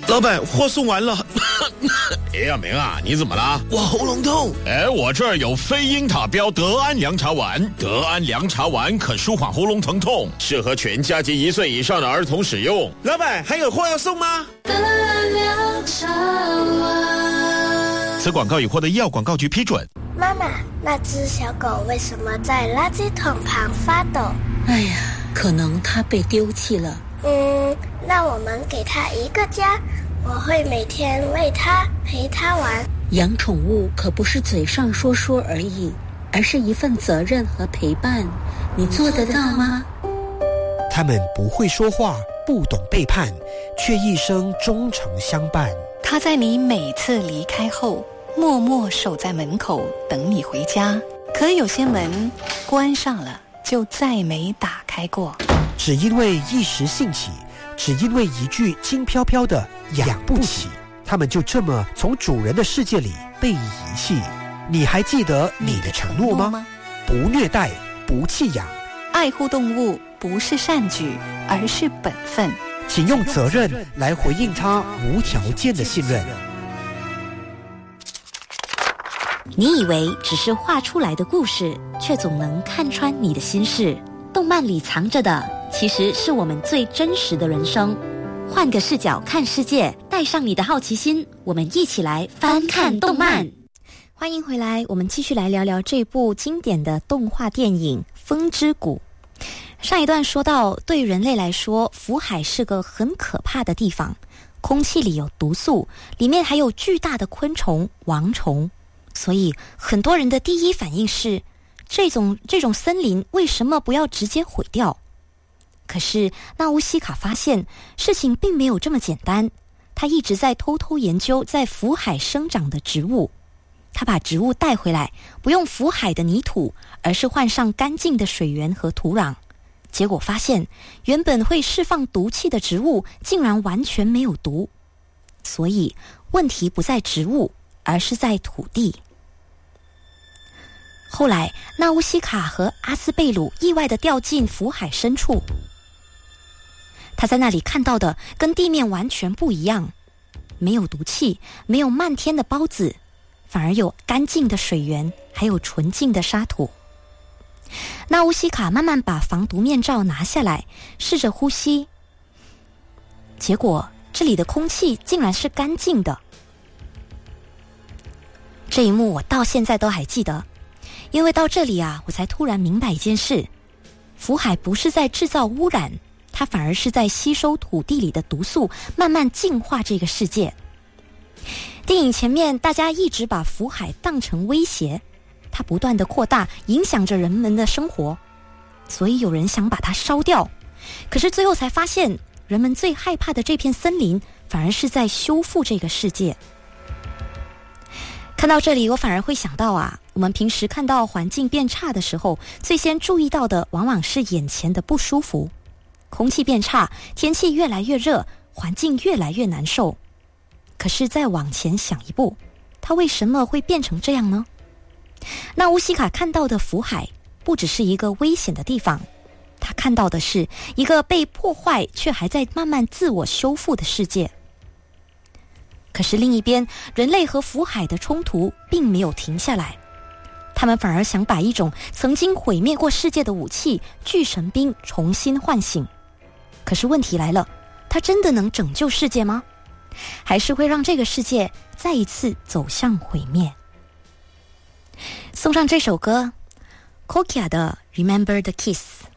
老板，货送完了。 哎呀，明啊，你怎么了？ 我喉咙痛。 我这儿有非英塔标德安凉茶丸，德安凉茶丸可舒缓喉咙疼痛，适合全家及1岁以上的儿童使用。 老板，还有货要送吗？ 德安凉茶丸。 此广告已获得医药广告局批准。 妈妈，那只小狗为什么在垃圾桶旁发抖？ 哎呀，可能它被丢弃了。 那我们给它一个家，我会每天喂它，陪它玩。 养宠物可不是嘴上说说而已，而是一份责任和陪伴。你做得到吗？ 他们不会说话，不懂背叛，却一生忠诚相伴。 他在你每次离开后，默默守在门口等你回家。可有些门关上了，就再没打开过。 只因为一时兴起，只因为一句轻飘飘的养不起，他们就这么从主人的世界里被遗弃。你还记得你的承诺吗？不虐待，不弃养。 爱护动物不是善举，而是本分。 请用责任来回应他无条件的信任。 你以为只是画出来的故事，却总能看穿你的心事。动漫里藏着的，其实是我们最真实的人生。换个视角看世界，带上你的好奇心，我们一起来翻看动漫。欢迎回来，我们继续来聊聊这部经典的动画电影《风之谷》。上一段说到，对人类来说，福海是个很可怕的地方，空气里有毒素，里面还有巨大的昆虫王虫，所以很多人的第一反应是，这种森林为什么不要直接毁掉？可是纳乌西卡发现事情并没有这么简单，他一直在偷偷研究在福海生长的植物。他把植物带回来，不用福海的泥土，而是换上干净的水源和土壤。结果发现，原本会释放毒气的植物竟然完全没有毒。所以问题不在植物，而是在土地。后来纳乌西卡和阿斯贝鲁意外地掉进福海深处，他在那里看到的跟地面完全不一样，没有毒气，没有漫天的孢子，反而有干净的水源，还有纯净的沙土。纳乌西卡慢慢把防毒面罩拿下来，试着呼吸，结果这里的空气竟然是干净的。这一幕我到现在都还记得，因为到这里啊，我才突然明白一件事，福海不是在制造污染，它反而是在吸收土地里的毒素，慢慢净化这个世界。电影前面大家一直把福海当成威胁，它不断地扩大，影响着人们的生活，所以有人想把它烧掉。可是最后才发现，人们最害怕的这片森林反而是在修复这个世界。看到这里，我反而会想到我们平时看到环境变差的时候，最先注意到的往往是眼前的不舒服。空气变差，天气越来越热，环境越来越难受。可是再往前想一步，它为什么会变成这样呢？那乌西卡看到的福海不只是一个危险的地方，他看到的是一个被破坏却还在慢慢自我修复的世界。可是另一边，人类和福海的冲突并没有停下来，他们反而想把一种曾经毁灭过世界的武器巨神兵重新唤醒。可是问题来了，它真的能拯救世界吗？还是会让这个世界再一次走向毁灭？送上这首歌 Kokia 的 Remember the Kiss。